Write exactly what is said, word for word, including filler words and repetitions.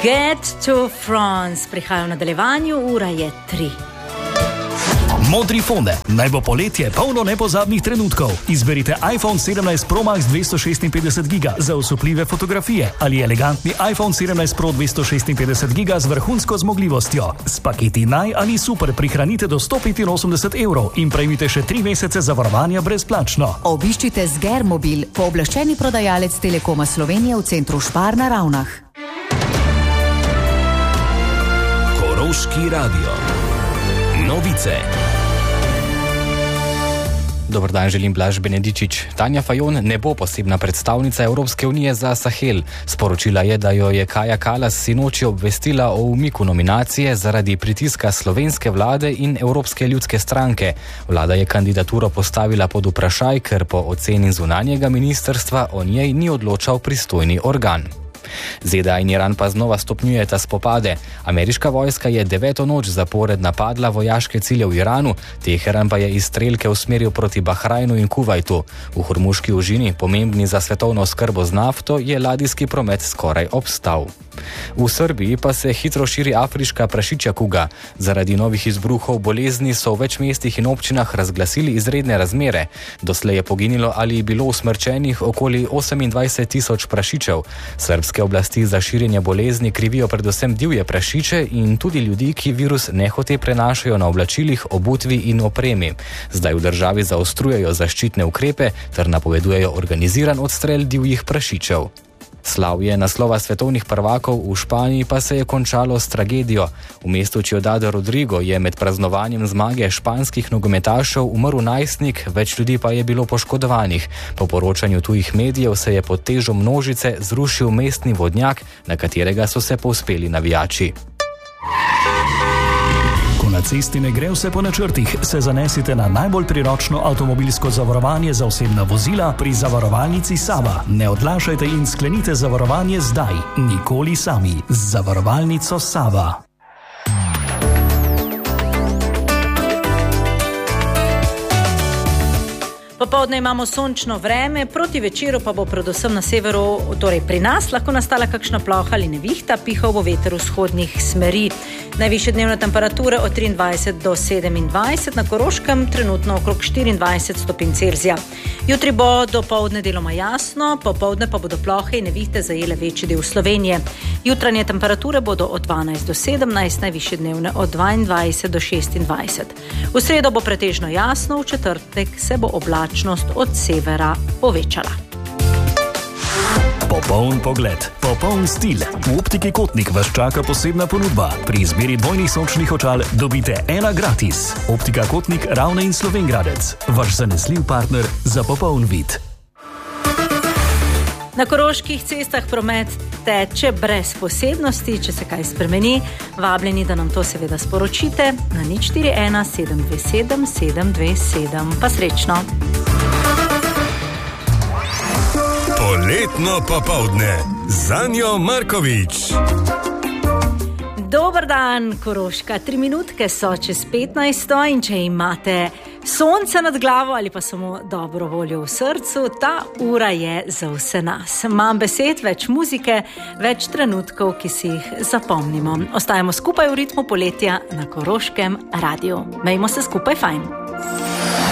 Get to France prihaja v nadaljevanju, ura je tri. Modri fonde. Naj bo poletje polno nepozabnih trenutkov. Izberite iPhone sedemnajst Pro Max dvesto šestinpetdeset giga za osupljive fotografije ali elegantni iPhone sedemnajst Pro dvesto šestinpetdeset giga z vrhunsko zmogljivostjo. S paketi Naj ali Super prihranite do sto petinosemdeset evrov in prejmite še tri mesece zavarovanja brezplačno. Obiščite Sgermobil, pooblaščeni prodajalec Telekoma Slovenije v centru Špar na Ravnah. Koroški radio. Novice. Dobar dan, želim Blaž Benedičič. Tanja Fajon ne bo posebna predstavnica Evropske unije za Sahel. Sporočila je, da jo je Kaja Kalas sinoči obvestila o umiku nominacije zaradi pritiska slovenske vlade in Evropske ljudske stranke. Vlada je kandidaturo postavila pod vprašaj, ker po oceni zunanjega ministrstva o njej ni odločal pristojni organ. ZDA in Iran pa znova stopnjujeta spopade. Ameriška vojska je deveto noč zapored napadla vojaške cilje v Iranu, Teheran pa je izstrelke usmeril proti Bahrajnu in Kuvajtu. V Hormuški ožini, pomembni za svetovno oskrbo z nafto, je ladijski promet skoraj obstal. V Srbiji pa se hitro širi afriška prašičja kuga. Zaradi novih izbruhov bolezni so v več mestih in občinah razglasili izredne razmere. Doslej je poginilo ali bilo usmrčenih okoli osemindvajset tisoč prašičev. Srbske oblasti za širjenje bolezni krivijo predvsem divje prašiče in tudi ljudi, ki virus nehote prenašajo na oblačilih, obutvi in opremi. Zdaj v državi zaostrujejo zaščitne ukrepe ter napovedujejo organiziran odstrel divjih prašičev. Slavje naslova svetovnih prvakov v Španiji pa se je končalo s tragedijo. V mestu Ciudad Rodrigo je med praznovanjem zmage španskih nogometašev umrl najstnik, več ljudi pa je bilo poškodovanih. Po poročanju tujih medijev se je pod težo množice zrušil mestni vodnjak, na katerega so se povzpeli navijači. Ko na cesti ne gre vse po načrtih, se zanesite na najbolj priročno avtomobilsko zavarovanje za osebna vozila pri zavarovalnici Sava. Ne odlašajte in sklenite zavarovanje zdaj, nikoli sami. Z zavarovalnico Sava. Popoldne imamo sončno vreme, proti večeru pa bo predvsem na severu, torej pri nas, lahko nastala kakšna ploha ali nevihta, pihal bo veter vzhodnih smeri. Najvišje dnevne temperature od triindvajset do sedemindvajset, na Koroškem trenutno okrog štiriindvajset stopinj Celzija. Jutri bo dopoldne deloma jasno, popoldne pa bodo plohe in nevihte zajele večji del Slovenije. Jutranje temperature bodo od dvanajst do sedemnajst, najvišje dnevne od dvaindvajset do šestindvajset. V sredo bo pretežno jasno, v četrtek se bo oblačnost od severa povečala. Popoln pogled, popoln stil. V Optiki Kotnik vas čaka posebna ponudba. Pri izbiri dvojnih sončnih očal dobite ena gratis. Optika Kotnik, Ravne in Slovenj Gradec. Vaš zanesljiv partner za popoln vid. Na koroških cestah promet teče brez posebnosti, če se kaj spremeni. Vabljeni, da nam to seveda sporočite na nič štiri ena sedem dve sedem sedem dve sedem. Pa srečno! Poletno popoldne z Anjo Markovič. Dobar dan, Koroška. Tri minutke so čez petnajsto in če imate sonce nad glavo ali pa samo dobro voljo v srcu, ta ura je za vse nas. Mam besed, več muzike, več trenutkov, ki si jih zapomnimo. Ostajamo skupaj v ritmu poletja na Koroškem radiju. Mejmo se skupaj fajn.